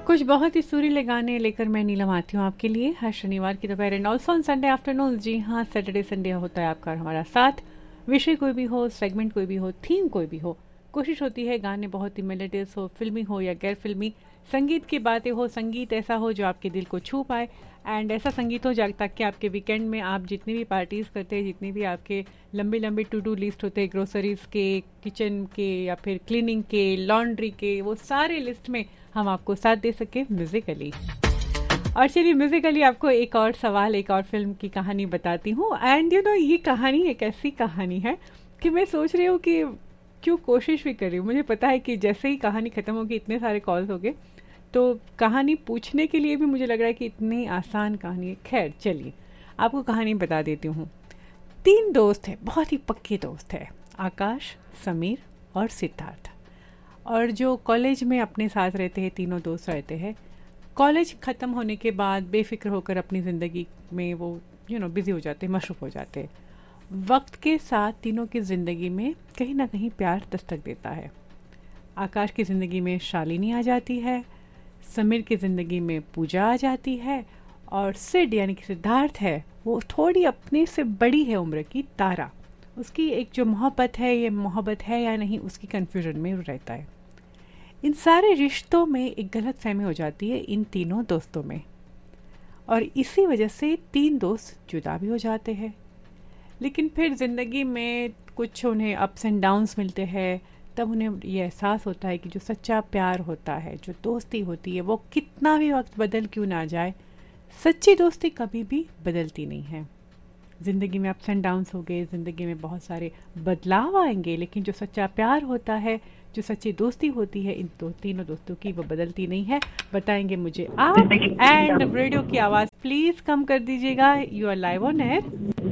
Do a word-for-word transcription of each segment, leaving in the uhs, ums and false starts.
कुछ बहुत ही सुरीले गाने लेकर मैं नीलम आती हूँ आपके लिए हर शनिवार की दोपहर and also on Sunday afternoon. जी हाँ, सैटरडे संडे होता है आपका और हमारा साथ। विषय कोई भी हो, सेगमेंट कोई भी हो, थीम कोई भी हो, कोशिश होती है गाने बहुत ही मेलोडियस हो, फिल्मी हो या गैर फिल्मी, संगीत की बातें हो, संगीत ऐसा हो जो आपके दिल को छू पाए एंड ऐसा संगीत हो जा ताकि आपके वीकेंड में आप जितनी भी पार्टीज़ करते हैं, जितनी भी आपके लंबी लंबी टू डू लिस्ट होते हैं, ग्रोसरीज़ के, किचन के या फिर क्लीनिंग के, लॉन्ड्री के, वो सारे लिस्ट में हम आपको साथ दे सके म्यूजिकली। और चलिए म्यूजिकली आपको एक और सवाल, एक और फिल्म की कहानी बताती हूँ। एंड यू नो ये कहानी एक ऐसी कहानी है कि मैं सोच रही हूँ कि क्यों कोशिश भी कर रही हूँ। मुझे पता है कि जैसे ही कहानी ख़त्म होगी इतने सारे कॉल्स हो गए तो कहानी पूछने के लिए भी मुझे लग रहा है कि इतनी आसान कहानी है। खैर चलिए आपको कहानी बता देती हूँ। तीन दोस्त हैं, बहुत ही पक्के दोस्त हैं, आकाश, समीर और सिद्धार्थ। और जो कॉलेज में अपने साथ रहते हैं, तीनों दोस्त रहते हैं। कॉलेज ख़त्म होने के बाद बेफिक्र होकर अपनी ज़िंदगी में वो यू नो बिज़ी हो जाते हैं, मशरूफ़ हो जाते हैं। वक्त के साथ तीनों की ज़िंदगी में कहीं ना कहीं प्यार दस्तक देता है। आकाश की ज़िंदगी में शालिनी आ जाती है, समीर की ज़िंदगी में पूजा आ जाती है और सिड यानी कि सिद्धार्थ है, वो थोड़ी अपने से बड़ी है उम्र की, तारा। उसकी एक जो मोहब्बत है, ये मोहब्बत है या नहीं, उसकी कन्फ्यूजन में रहता है। इन सारे रिश्तों में एक गलत फहमी हो जाती है इन तीनों दोस्तों में और इसी वजह से तीन दोस्त जुदा भी हो जाते हैं। लेकिन फिर ज़िंदगी में कुछ उन्हें अप्स एंड डाउन्स मिलते हैं, तब उन्हें ये एहसास होता है कि जो सच्चा प्यार होता है, जो दोस्ती होती है, वो कितना भी वक्त बदल क्यों ना जाए, सच्ची दोस्ती कभी भी बदलती नहीं है। ज़िंदगी में अप्स एंड डाउन्स हो गए, ज़िंदगी में बहुत सारे बदलाव आएंगे, लेकिन जो सच्चा प्यार होता है, जो सच्ची दोस्ती होती है इन दो तीनों दोस्तों की, वो बदलती नहीं है। बताएंगे मुझे आप। एंड रेडियो की आवाज़ प्लीज़ कम कर दीजिएगा, you are live on air.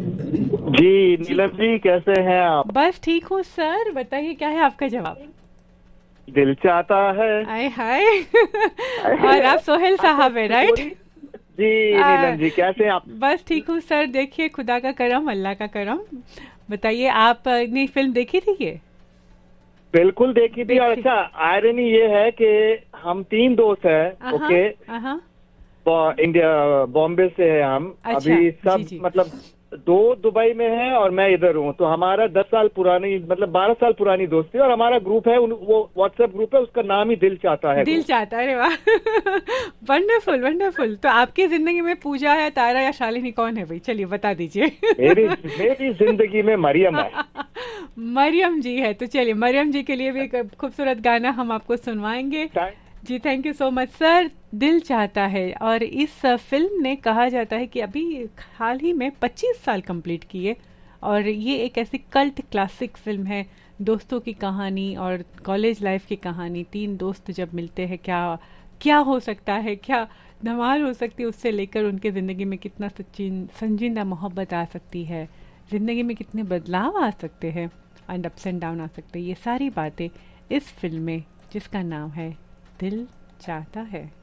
जी नीलम जी, कैसे हैं आप? बस ठीक हूँ सर, बताइए क्या है आपका जवाब? दिल चाहता है। आए हाय। और आप सोहेल साहब है राइट? जी नीलम जी, कैसे हैं आप? बस ठीक हूँ सर। देखिए खुदा का करम, अल्लाह का करम। बताइए आपने फिल्म देखी थी ये? बिल्कुल देखी थी। और अच्छा आयरनी ये है कि हम तीन दोस्त हैं, ओके, इंडिया बॉम्बे से है हम। अच्छा, अभी सब जी जी। मतलब दो दुबई में है और मैं इधर हूँ। तो हमारा दस साल पुरानी, मतलब बारह साल पुरानी दोस्ती, और हमारा ग्रुप है, वो व्हाट्सएप ग्रुप है, उसका नाम ही दिल चाहता है। दिल चाहता है, अरे वाह। Wonderful wonderful. तो आपकी जिंदगी में पूजा या तारा या शालिनी कौन है भाई? चलिए बता दीजिए। मेरी मेरी जिंदगी में मरियम है। मरियम जी है। तो चलिए मरियम जी के लिए भी एक खूबसूरत गाना हम आपको सुनवाएंगे जी। Thank you so much sir. दिल चाहता है। और इस फिल्म ने कहा जाता है कि अभी हाल ही में पच्चीस साल कंप्लीट किए और ये एक ऐसी कल्ट क्लासिक फिल्म है। दोस्तों की कहानी और कॉलेज लाइफ की कहानी, तीन दोस्त जब मिलते हैं क्या क्या हो सकता है, क्या धमाल हो सकती है, उससे लेकर उनके ज़िंदगी में कितना सच्ची संजीदा मोहब्बत आ सकती है, ज़िंदगी में कितने बदलाव आ सकते हैं एंड अप्स एंड डाउन आ सकते हैं, ये सारी बातें इस फिल्म में जिसका नाम है दिल चाहता है।